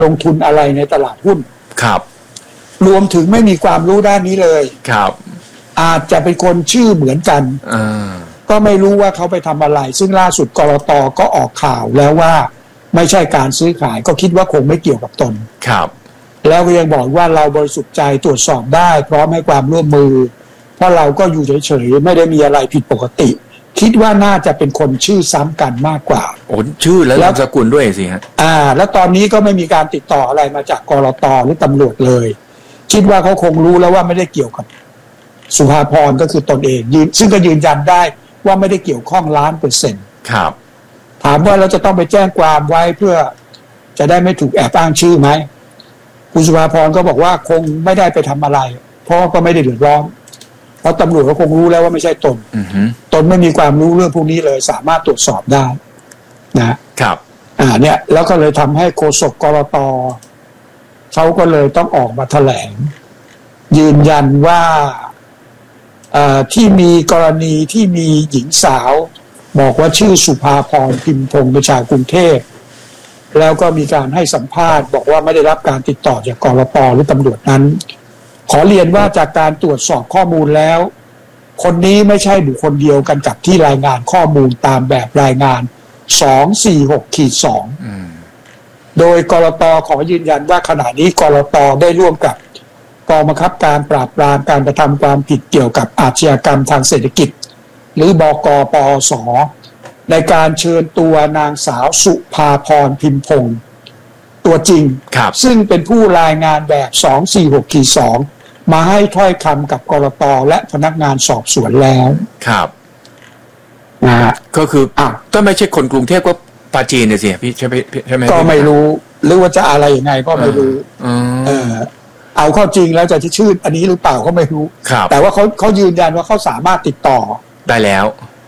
ลงทุนอะไรในตลาดหุ้นครับรวมถึงไม่มีความรู้ด้านนี้เลยครับอาจจะเป็นคนชื่อเหมือนกันก็ไม่รู้ว่าเขาไปทำอะไรซึ่งล่าสุดกลต.ก็ออกข่าวแล้วว่าไม่ใช่การซื้อขายก็คิดว่าคงไม่เกี่ยวกับตนครับแล้วก็ยังบอกว่าเราบริสุทธิ์ใจตรวจสอบได้พร้อมให้ความร่วมมือเพราะเราก็อยู่เฉยๆไม่ได้มีอะไรผิดปกติคิดว่าน่าจะเป็นคนชื่อซ้ำกันมากกว่าโอ้ชื่อและนามสกุลด้วยสิฮะแล้วตอนนี้ก็ไม่มีการติดต่ออะไรมาจากกลต.หรือตำรวจเลยคิดว่าเขาคงรู้แล้วว่าไม่ได้เกี่ยวกับสุภาพรก็คือตนเองซึ่งก็ยืนยันได้ว่าไม่ได้เกี่ยวข้อง100% ครับถามว่าเราจะต้องไปแจ้งความไว้เพื่อจะได้ไม่ถูกแอบอ้างชื่อไหมคุณสุภาพรก็บอกว่าคงไม่ได้ไปทำอะไรเพราะก็ไม่ได้เดือดร้อนเพราะตำรวจก็คงรู้แล้วว่าไม่ใช่ตนตนไม่มีความรู้เรื่องพวกนี้เลยสามารถตรวจสอบได้นะครับเนี่ยแล้วก็เลยทำให้โฆษกกลต.เขาก็เลยต้องออกมาแถลงยืนยันว่าที่มีกรณีที่มีหญิงสาวบอกว่าชื่อสุภาพรพิมพงศ์เป็นชาวกรุงเทพแล้วก็มีการให้สัมภาษณ์บอกว่าไม่ได้รับการติดต่อจากกลต.หรือตำรวจนั้นขอเรียนว่าจากการตรวจสอบข้อมูลแล้วคนนี้ไม่ใช่บุคคลเดียวกันกับที่รายงานข้อมูลตามแบบรายงาน 246-2 โดยกลต.ขอยืนยันว่าขณะนี้กลต.ได้ร่วมกับกองบังคับการปราบปรามการกระทำความผิดเกี่ยวกับอาชญากรรมทางเศรษฐกิจหรือบก.ปอส.ในการเชิญตัวนางสาวสุภาพรพิมพงศ์ตัวจริงซึ่งเป็นผู้รายงานแบบ 246-2 มาให้ถ้อยคำกับกลต.และพนักงานสอบสวนแล้วครับก็คือก็ไม่ใช่คนกรุงเทพก็ปาจีนเนี่ยสิพี่ใช่ไหมก็ไม่รู้หรือว่าจะอะไรยังไงก็ไม่รู้เอาเข้าจริงแล้วจะชื่ออันนี้หรือเปล่าก็ไม่รู้แต่ว่าเขายืนยันว่าเขาสามารถติดต่อได้แล้ว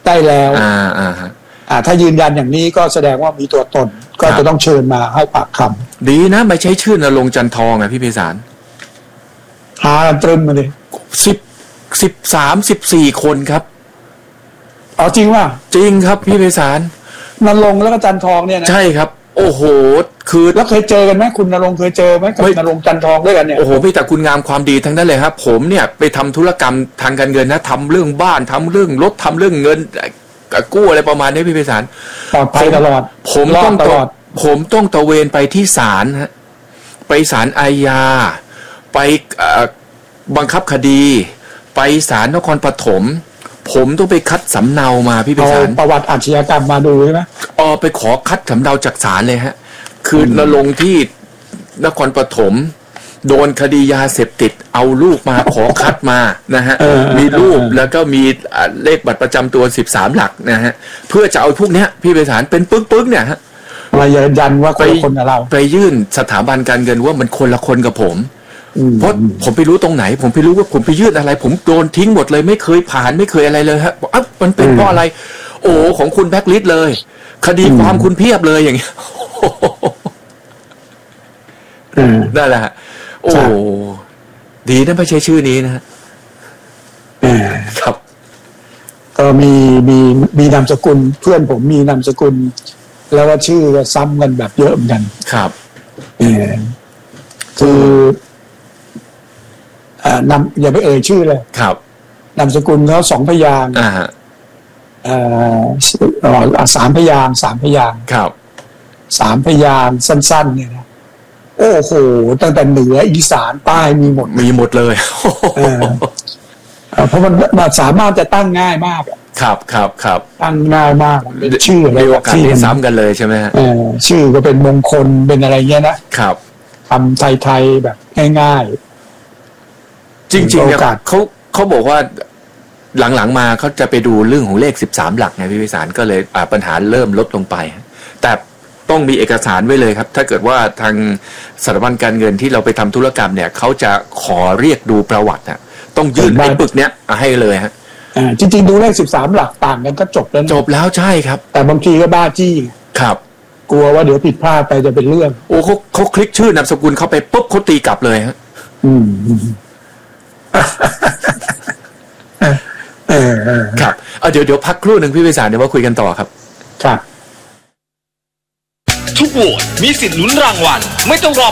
ถ้ายืนยันอย่างนี้ก็แสดงว่ามีตัวตนก็จะต้องเชิญมาให้ปากคำดีนะไม่ใช่ชื่อนรงค์จันทองพี่ไพศาลหาตรึมมาเลย 14 คนครับจริงว่าจริงครับพี่ไพศาลนรงค์แล้วก็จันทองเนี่ยนะใช่ครับโอ้โหคือแล้วเคยเจอกันไหมคุณนรงค์เคยเจอไหมกับนรงค์จันทองด้วยกันเนี่ยโอ้โหพี่แต่คุณงามความดีทั้งนั้นเลยครับผมเนี่ยไปทำธุรกรรมทางการเงินนะทำเรื่องบ้านทำเรื่องรถทำเรื่องเงินกู้อะไรประมาณนี้พี่ไพศาลปลอดภัยตลอดผมต้องตระเวนไปที่ศาลฮะไปศาลอาญาไปบังคับคดีไปศาลนครปฐมผมต้องไปคัดสำเนามาพี่ไพศาลประวัติอาชญากรรมมาดูใช่ไหมไปขอคัดสำเนาจากศาลเลยฮะคือนรงค์ที่นครปฐมโดนคดียาเสพติดเอาลูกมาขอคัดมานะฮะมีรูปแล้วก็มีเลขบัตรประจำตัว13 หลักนะฮะเพื่อจะเอาพวกเนี้ยพี่ไพศาลเป็นปึ๊กเนี่ยฮะมายืนยันว่าคนกับเราไปยื่นสถาบันการเงินว่ามันคนละคนกับผมเพราะผมไปรู้ตรงไหนผมไปรู้ว่าผมไปยื่นอะไรผมโดนทิ้งหมดเลยไม่เคยผ่านไม่เคยอะไรเลยฮะมันเป็นเพราะอะไรโอ้ของคุณแบ็คลิสต์เลยคดีความคุณเพียบเลยอย่างเงี้ยนั่นแหละโอ้ดีนะไม่ใช่ชื่อนี้นะครับก็มีนามสกุลเพื่อนผมมีนามสกุลแล้วก็ชื่อก็ซ้ำกันแบบเยอะเหมือนกันครับคือนำอย่าไปเอ่ยชื่อเลยครับนามสกุลเขา2 พยางค์3 พยางค์ครับ 3 พยางค์สั้นๆเนี่ยนะโอ้โหตั้งแต่เหนืออีสานใต้มีหมดเลยเพราะมันสามารถจะตั้งง่ายมากครับตั้งง่ายมากเป็นชื่ออะไรที่ซ้ำกันเลยใช่ไหมชื่อก็เป็นมงคลเป็นอะไรเงี้ยนะครับทำไทยๆแบบง่ายๆจริงๆเนี่ยเขาบอกว่าหลังๆมาเขาจะไปดูเรื่องของเลข13 หลักไงพี่ไพศาลก็เลยปัญหาเริ่มลดลงไปแต่ต้องมีเอกสารไว้เลยครับถ้าเกิดว่าทางสถาบันการเงินที่เราไปทำธุรกรรมเนี่ยเขาจะขอเรียกดูประวัติต้องยื่นไอ้ปึกเนี้ยให้เลยฮะจริงๆดูเลข13 หลักต่างกันก็จบแล้วใช่ครับแต่บางทีก็บ้าจี้ครับกลัวว่าเดี๋ยวผิดพลาดไปจะเป็นเรื่องโอ้เขาคลิกชื่อนามสกุลเข้าไปปุ๊บเขาตีกลับเลยฮะครับเดี๋ยวพักครู่หนึ่งพี่ไพศาลเดี๋ยวมาคุยกันต่อครับทุกโหวตมีสิทธิ์ลุ้นรางวัลไม่ต้องรอ